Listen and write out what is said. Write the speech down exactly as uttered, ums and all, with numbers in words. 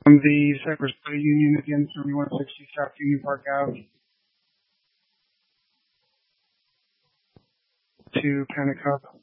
From the Cypress Credit Union again, thirty-one sixty South Union Park Avenue to Panic Hub.